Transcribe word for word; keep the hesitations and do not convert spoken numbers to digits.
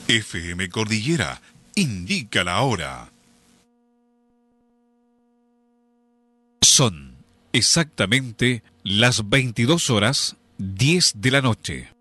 F M Cordillera indica la hora. Son exactamente las veintidós horas diez de la noche.